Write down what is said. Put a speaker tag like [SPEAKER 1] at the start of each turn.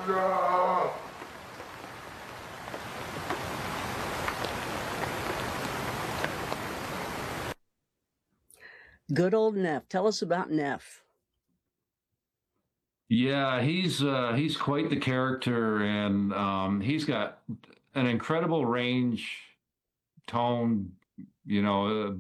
[SPEAKER 1] Good old Neff. Tell us about Neff.
[SPEAKER 2] Yeah, he's quite the character, and he's got an incredible range, tone,